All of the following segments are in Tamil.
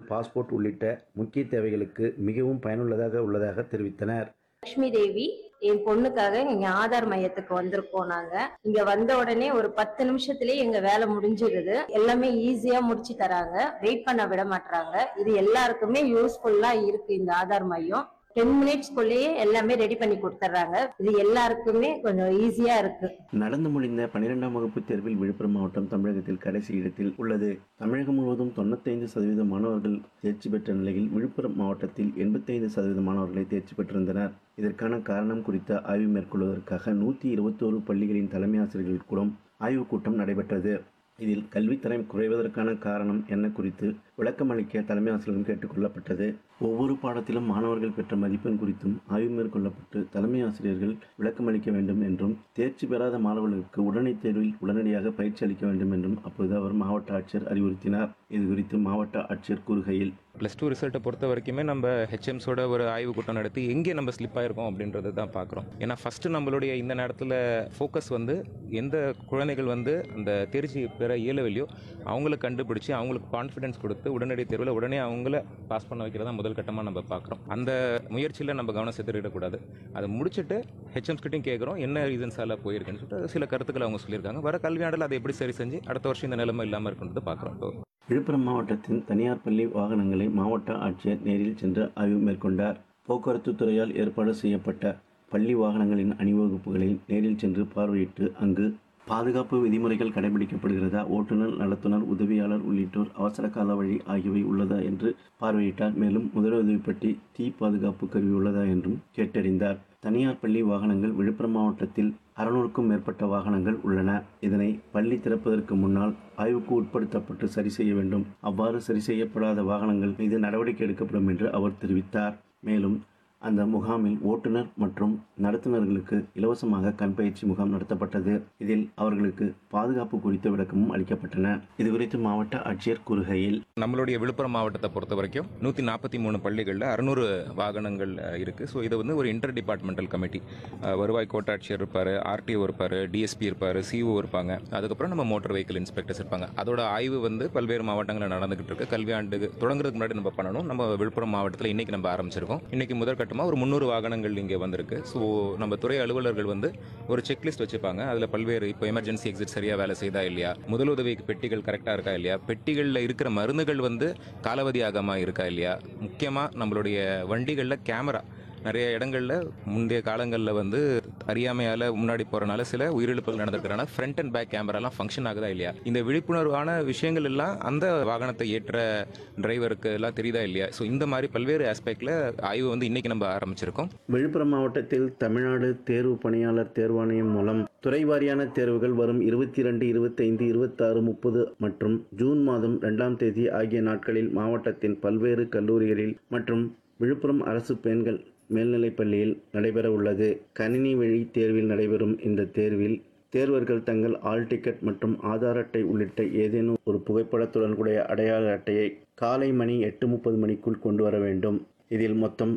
பாஸ்போர்ட் உள்ளிட்ட முக்கிய தேவைகளுக்கு மிகவும் பயனுள்ளதாக உள்ளதாக தெரிவித்தனர். லட்சுமி தேவி, என் பொண்ணுக்காக இங்க ஆதார் மையத்துக்கு வந்திருக்கோம். நாங்க இங்க வந்த உடனே ஒரு 10 நிமிஷத்திலேயே எங்க வேலை முடிஞ்சிருது. எல்லாமே ஈஸியா முடிச்சு தராங்க. வெயிட் பண்ண விட மாட்டாங்க. இது எல்லாருக்குமே யூஸ்ஃபுல்லா இருக்கு. இந்த ஆதார் மையம் 10 மினிட்ஸ்க்குள்ளேயே எல்லாமே ரெடி பண்ணி கொடுத்துட்றாங்க. இது எல்லாருக்குமே கொஞ்சம் ஈஸியா இருக்கு. நடந்து முடிந்த 12ஆம் வகுப்பு தேர்வில் விழுப்புரம் மாவட்டம் தமிழகத்தில் கடைசி இடத்தில் உள்ளது. தமிழகம் முழுவதும் 95% மாணவர்கள் தேர்ச்சி பெற்ற நிலையில் விழுப்புரம் மாவட்டத்தில் 85% மாணவர்களை தேர்ச்சி பெற்றிருந்தனர். இதற்கான காரணம் குறித்த ஆய்வு மேற்கொள்வதற்காக 121 பள்ளிகளின் தலைமை ஆசிரியர்கள் கூடம் ஆய்வுக் கூட்டம் நடைபெற்றது. இதில் கல்வித்தரம் குறைவதற்கான காரணம் என்ன குறித்து விளக்கம் அளிக்க தலைமை ஆசிரியரும் கேட்டுக் கொள்ளப்பட்டது. ஒவ்வொரு பாடத்திலும் மாணவர்கள் பெற்ற மதிப்பெண் குறித்தும் ஆய்வு மேற்கொள்ளப்பட்டு தலைமை ஆசிரியர்கள் விளக்கம் அளிக்க வேண்டும் என்றும், தேர்ச்சி பெறாத மாணவர்களுக்கு உடனடி தேர்வில் உடனடியாக பயிற்சி அளிக்க வேண்டும் என்றும் அப்போது அவர் மாவட்ட ஆட்சியர் அறிவுறுத்தினார். இதுகுறித்து மாவட்ட ஆட்சியர் கூறுகையில், +2 ரிசல்ட்டை பொறுத்த வரைக்குமே நம்ம ஹெச்எம்ஸோட ஒரு ஆய்வு கூட்டம் நடத்தி எங்கே நம்ம ஸ்லிப் ஆகிருக்கோம் அப்படின்றது தான் பார்க்குறோம். ஏன்னா ஃபஸ்ட்டு நம்மளுடைய இந்த நேரத்தில் ஃபோக்கஸ் எந்த குழந்தைகள் அந்த தேர்ச்சி பெற இயலவில்லையோ அவங்கள கண்டுபிடிச்சி அவங்களுக்கு கான்ஃபிடன்ஸ் கொடுத்து உடனடி தேர்வில் உடனே அவங்கள பாஸ் பண்ண வைக்கிறதா முதல் கட்டமாக நம்ம பார்க்குறோம். அந்த முயற்சியில் நம்ம கவனம் செலுத்திடக்கூடாது. அதை முடிச்சுட்டு ஹெச்எம்ஸ் கிட்டையும் கேட்குறோம் என்ன ரீசன்ஸால் போயிருக்குன்னு சொல்லிட்டு சில கருத்துக்களை அவங்க சொல்லியிருக்காங்க. வர கல்வியாண்டில் அதை எப்படி சரி செஞ்சு அடுத்த வருஷம் இந்த நிலைமை இல்லாமல் இருக்குன்றது பார்க்குறோம். விழுப்புரம் மாவட்டத்தின் தனியார் பள்ளி வாகனங்களை மாவட்ட ஆட்சியர் நேரில் சென்று ஆய்வு மேற்கொண்டார். போக்குவரத்து துறையால் ஏற்பாடு செய்யப்பட்ட பள்ளி வாகனங்களின் அணிவகுப்புகளை நேரில் சென்று பார்வையிட்டு அங்கு பாதுகாப்பு விதிமுறைகள் கடைபிடிக்கப்படுகிறதா, ஓட்டுநர், நடத்துனர், உதவியாளர் உள்ளிட்டோர் அவசர கால வழி ஆகியவை உள்ளதா என்று பார்வையிட்டார். மேலும் முதலுதவி பெட்டி, தீ பாதுகாப்பு கருவி உள்ளதா என்றும் கேட்டறிந்தார். தனியார் பள்ளி வாகனங்கள் விழுப்புரம் மாவட்டத்தில் 600க்கும் மேற்பட்ட வாகனங்கள் உள்ளன. இதனை பள்ளி திறப்பதற்கு முன்னால் ஆய்வுக்கு உட்படுத்தப்பட்டு சரி செய்ய வேண்டும். அவ்வாறு சரி செய்யப்படாத வாகனங்கள் மீது நடவடிக்கை எடுக்கப்படும் என்று அவர் தெரிவித்தார். மேலும் அந்த முகாமில் ஓட்டுநர் மற்றும் நடத்துனர்களுக்கு இலவசமாக கண் பயிற்சி முகாம் நடத்தப்பட்டது. இதில் அவர்களுக்கு பாதுகாப்பு குறித்த விளக்கமும் அளிக்கப்பட்டன. இதுகுறித்து மாவட்ட ஆட்சியர் கூறுகையில், நம்மளுடைய விழுப்புரம் மாவட்டத்தை பொறுத்த வரைக்கும் 143 பள்ளிகளில் 600 வாகனங்கள் இருக்குது. ஸோ இது ஒரு இன்டர் டிபார்ட்மெண்டல் கமிட்டி. வருவாய் கோட்டாட்சியர் இருப்பார், ஆர்டிஓ இருப்பார், டிஎஸ்பி இருப்பார், சிஓ இருப்பாங்க. அதுக்கப்புறம் நம்ம மோட்டார் வெஹிக்கிள் இன்ஸ்பெக்டர்ஸ் இருப்பாங்க. அதோட ஆய்வு பல்வேறு மாவட்டங்களில் நடந்துகிட்டு இருக்கு. கல்வியாண்டு தொடங்குறதுக்கு முன்னாடி நம்ம பண்ணணும். நம்ம விழுப்புரம் மாவட்டத்தில் இன்னைக்கு நம்ம ஆரம்பிச்சிருக்கோம். இன்னைக்கு முதல் ஒரு 300 வாகனங்கள் இங்கே வந்திருக்கு. ஸோ நம்ம துறை அலுவலர்கள் ஒரு செக்லிஸ்ட் வச்சுப்பாங்க. அதில் பல்வேறு இப்போ எமர்ஜென்சி எக்ஸிட் சரியாக வேலை செய்தா இல்லையா, முதலுதவி பெட்டிகள் கரெக்டாக இருக்கா இல்லையா, பெட்டிகளில் இருக்கிற மருந்துகள் காலாவதி ஆகாமல் இருக்கா இல்லையா, முக்கியமாக நம்மளுடைய வண்டிகளில் கேமரா நிறைய இடங்களில் முந்தைய காலங்களில் அறியாமையால் முன்னாடி போகிறனால சில உயிரிழப்புகள் நடந்திருக்கிறனால ஃப்ரண்ட் அண்ட் பேக் கேமராலாம் ஃபங்க்ஷன் ஆகுதா இல்லையா, இந்த விழிப்புணர்வான விஷயங்கள் எல்லாம் அந்த வாகனத்தை ஏற்ற டிரைவருக்கு எல்லாம் தெரியுதா இல்லையா. ஸோ இந்த மாதிரி பல்வேறு ஆஸ்பெக்டில் ஆய்வு இன்னைக்கு நம்ம ஆரம்பிச்சிருக்கோம். விழுப்புரம் மாவட்டத்தில் தமிழ்நாடு தேர்வு பணியாளர் தேர்வாணையம் மூலம் துறை வாரியான தேர்வுகள் வரும் 22, 25, 26, 30 மற்றும் ஜூன் மாதம் 2ஆம் தேதி ஆகிய நாட்களில் மாவட்டத்தின் பல்வேறு கல்லூரிகளில் மற்றும் விழுப்புரம் அரசு பெண்கள் மேல்நிலைப்பள்ளியில் நடைபெற உள்ளது. கணினி வழி தேர்வில் நடைபெறும் இந்த தேர்வில் தேர்வர்கள் தங்கள் ஆல் டிக்கெட் மற்றும் ஆதார் அட்டை உள்ளிட்ட ஏதேனும் ஒரு புகைப்படத்துடன் கூடிய அடையாள அட்டையை காலை மணி 8:30 மணிக்குள் கொண்டு வர வேண்டும். இதில் மொத்தம்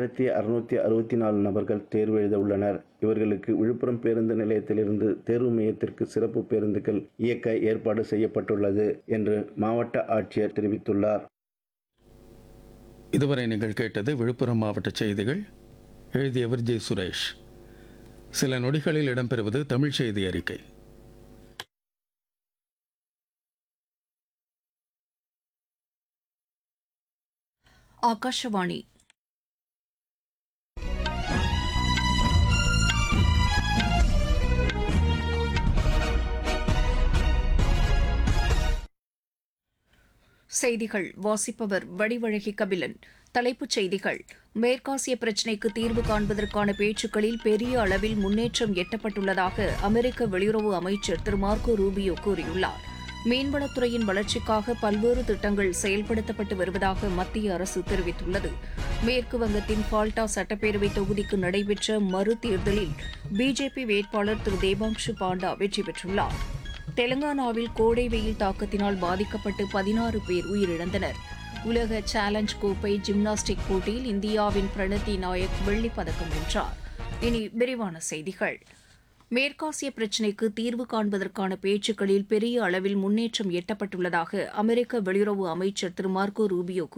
2664 நபர்கள் தேர்வு எழுத உள்ளனர். இவர்களுக்கு விழுப்புரம் பேருந்து நிலையத்திலிருந்து தேர்வு மையத்திற்கு சிறப்பு பேருந்துகள் இயக்க ஏற்பாடு செய்யப்பட்டுள்ளது என்று மாவட்ட ஆட்சியர் தெரிவித்துள்ளார். இதுவரை நீங்கள் கேட்டது விழுப்புரம் மாவட்ட செய்திகள். எழுதியவர் ஜே சுரேஷ். சில நொடிகளில் இடம்பெறுவது தமிழ் செய்தி அறிக்கை. ஆகாஷவாணி. செய்திகள் வாசிப்பவர் வடிவழகி கபிலன். தலைப்புச் செய்திகள்: மேற்காசிய பிரச்சினைக்கு தீர்வு காண்பதற்கான பேச்சுக்களில் பெரிய அளவில் முன்னேற்றம் எட்டப்பட்டுள்ளதாக அமெரிக்க வெளியுறவு அமைச்சர் திரு மார்க்கோ ரூபியோ கூறியுள்ளார். மீன்வளத்துறையின் வளர்ச்சிக்காக பல்வேறு திட்டங்கள் செயல்படுத்தப்பட்டு வருவதாக மத்திய அரசு தெரிவித்துள்ளது. மேற்கு வங்கத்தின் ஃபால்டா சட்டப்பேரவை தொகுதிக்கு நடைபெற்ற மறு தேர்தலில் பிஜேபி வேட்பாளர் திரு தேபாங்ஷு பாண்டா வெற்றி பெற்றுள்ளார். தெலங்கானாவில் கோடை வெயில் தாக்கத்தினால் பாதிக்கப்பட்டு 16 பேர் உயிரிழந்தனர். உலக சேலஞ்ச் கோப்பை ஜிம்னாஸ்டிக் போட்டியில் இந்தியாவின் பிரணதி நாயக் வெள்ளிப் பதக்கம் வென்றார். இனி விரிவான செய்திகள். மேற்காசிய பிரச்சினைக்கு தீர்வு காண்பதற்கான பேச்சுக்களில் பெரிய அளவில் முன்னேற்றம் எட்டப்பட்டுள்ளதாக அமெரிக்க வெளியுறவு அமைச்சர் திரு மார்க்கோ ரூபியோ